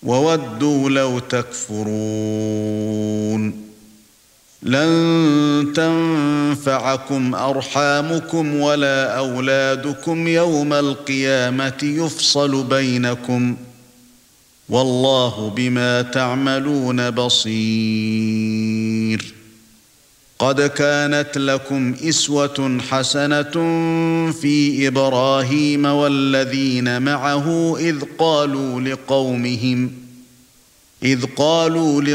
وودوا لو تكفرون لن تنفعكم أرحامكم ولا أولادكم يوم القيامة يفصل بينكم والله بما تعملون بصير قد كانت لكم أسوة حسنة في إبراهيم والذين معه إذ قالوا لقومهم